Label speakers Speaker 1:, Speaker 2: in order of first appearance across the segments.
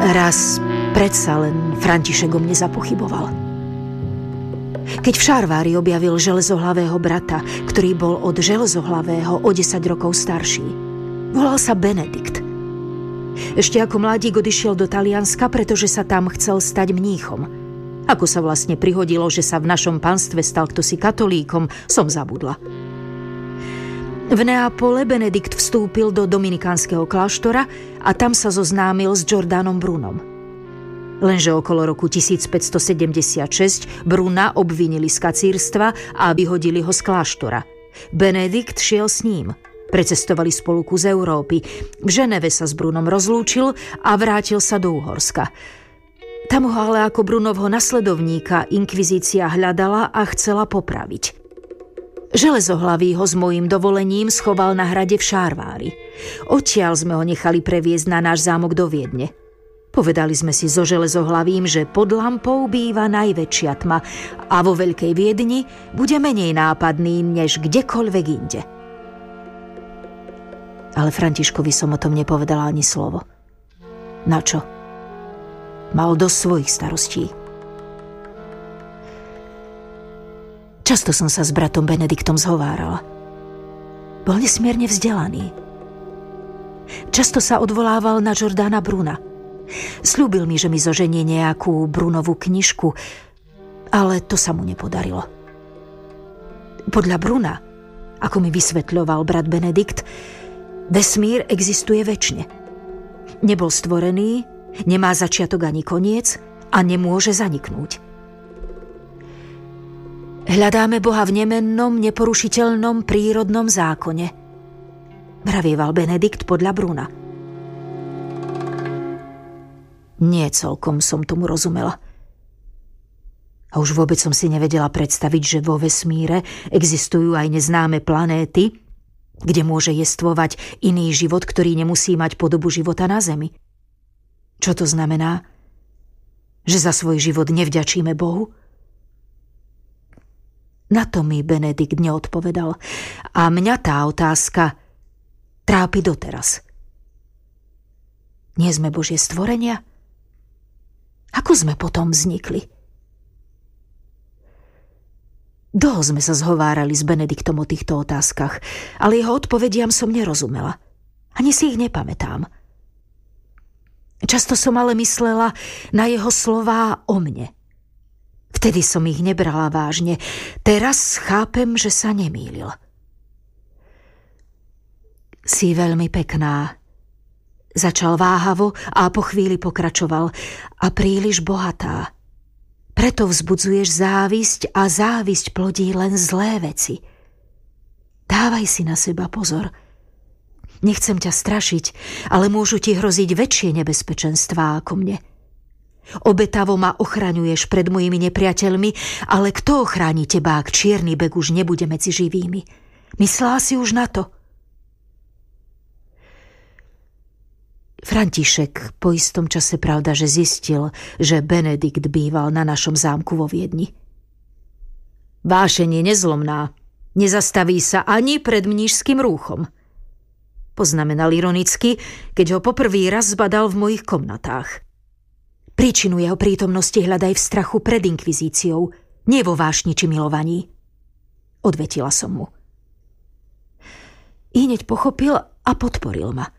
Speaker 1: Raz predsa len František o mne zapochyboval. Keď v Šarvári objavil železohlavého brata, ktorý bol od železohlavého o 10 rokov starší. Volal sa Benedikt. Ešte ako mladík odišiel do Talianska, pretože sa tam chcel stať mníchom. Ako sa vlastne prihodilo, že sa v našom panstve stal ktosi katolíkom, som zabudla. V Neapole Benedikt vstúpil do dominikánskeho kláštora a tam sa zoznámil s Giordanom Brunom. Lenže okolo roku 1576 Bruna obvinili z kacírstva a vyhodili ho z kláštora. Benedikt šiel s ním. Precestovali spolu kus Európy. V Ženeve sa s Brunom rozlúčil a vrátil sa do Uhorska. Tam ho ale ako Brunovho nasledovníka inkvizícia hľadala a chcela popraviť. Železohlavý ho s mojím dovolením schoval na hrade v Šarvári. Odtiaľ sme ho nechali previesť na náš zámok do Viedne. Povedali sme si so Železohlavým, že pod lampou býva najväčšia tma a vo Veľkej Viedni bude menej nápadný než kdekoľvek inde. Ale Františkovi som o tom nepovedala ani slovo. Na čo? Mal dosť svojich starostí. Často som sa s bratom Benediktom zhovárala. Bol nesmierne vzdelaný. Často sa odvolával na Giordana Bruna. Sľúbil mi, že mi zoženie nejakú Brunovú knižku, ale to sa mu nepodarilo. Podľa Bruna, ako mi vysvetľoval brat Benedikt, vesmír existuje večne. Nebol stvorený, nemá začiatok ani koniec a nemôže zaniknúť. Hľadáme Boha v nemennom, neporušiteľnom prírodnom zákone, vravieval Benedikt podľa Bruna. Nie celkom som tomu rozumela. A už vôbec som si nevedela predstaviť, že vo vesmíre existujú aj neznáme planéty, kde môže jestvovať iný život, ktorý nemusí mať podobu života na Zemi. Čo to znamená? Že za svoj život nevďačíme Bohu? Na to mi Benedikt neodpovedal. A mňa tá otázka trápi doteraz. Nie sme Božie stvorenia? Ako sme potom vznikli? Dlho sme sa zhovárali s Benediktom o týchto otázkach, ale jeho odpovediam som nerozumela. Ani si ich nepamätám. Často som ale myslela na jeho slová o mne. Vtedy som ich nebrala vážne. Teraz chápem, že sa nemýlil. Si veľmi pekná. Začal váhavo a po chvíli pokračoval. A príliš bohatá. Preto vzbudzuješ závisť a závisť plodí len zlé veci. Dávaj si na seba pozor. Nechcem ťa strašiť, ale môžu ti hroziť väčšie nebezpečenstvá ako mne. Obetavo ma ochraňuješ pred mojimi nepriateľmi, ale kto ochráni teba, ak čierny bek už nebude medzi živými? Myslela si už na to? František po istom čase pravda, že zistil, že Benedikt býval na našom zámku vo Viedni. Vášeň je nezlomná. Nezastaví sa ani pred mníšskym rúchom. Poznamenal ironicky, keď ho poprvý raz zbadal v mojich komnatách. Príčinu jeho prítomnosti hľadaj v strachu pred inkvizíciou, nie vo vášni či milovaní. Odvetila som mu. I hneď pochopil a podporil ma.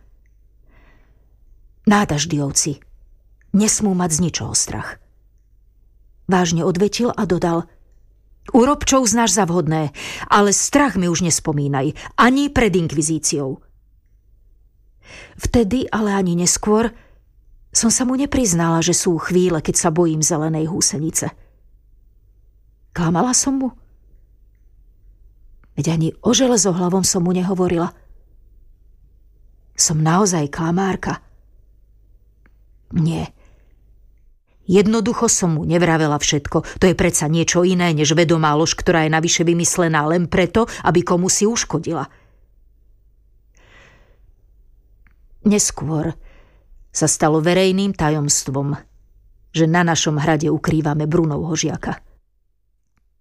Speaker 1: Nádaždivci nesmú mať z ničoho strach. Vážne odvetil a dodal: urob, čo uznáš za vhodné, ale strach mi už nespomínaj, ani pred inkvizíciou. Vtedy, ale ani neskôr, som sa mu nepriznala, že sú chvíle, keď sa bojím zelenej húsenice. Klamala som mu? Veď ani o železohlavom som mu nehovorila. Som naozaj klamárka? Nie. Jednoducho som mu nevravela všetko. To je predsa niečo iné, než vedomá lož, ktorá je navyše vymyslená len preto, aby komu si uškodila. Neskôr sa stalo verejným tajomstvom, že na našom hrade ukrývame Brunovho žiaka.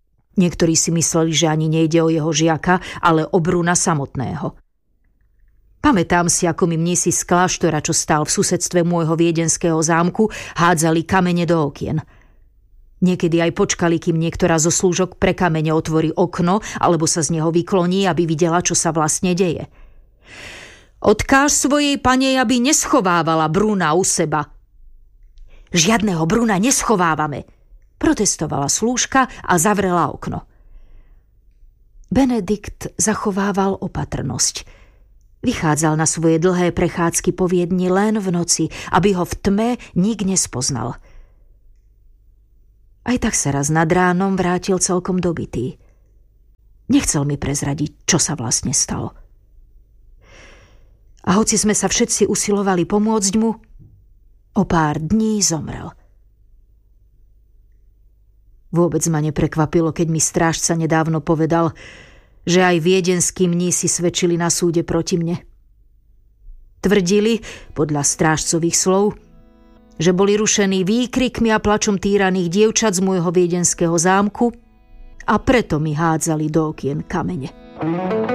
Speaker 1: Niektorí si mysleli, že ani nejde o jeho žiaka, ale o Bruna samotného. Pamätám si, ako mi mnísi z kláštora, čo stál v susedstve môjho viedenského zámku, hádzali kamene do okien. Niekedy aj počkali, kým niektorá zo slúžok pre kamene otvorí okno alebo sa z neho vykloní, aby videla, čo sa vlastne deje. Odkáž svojej panej, aby neschovávala Bruna u seba. Žiadneho Bruna neschovávame, protestovala slúžka a zavrela okno. Benedikt zachovával opatrnosť. Vychádzal na svoje dlhé prechádzky po Viedni len v noci, aby ho v tme nik nespoznal. Aj tak sa raz nad ránom vrátil celkom dobitý. Nechcel mi prezradiť, čo sa vlastne stalo. A hoci sme sa všetci usilovali pomôcť mu, o pár dní zomrel. Vôbec ma neprekvapilo, keď mi strážca nedávno povedal, že aj viedenskí mnísi svedčili na súde proti mne. Tvrdili, podľa strážcových slov, že boli rušení výkrikmi a plačom týraných dievčat z môjho viedenského zámku a preto mi hádzali do okien kamene.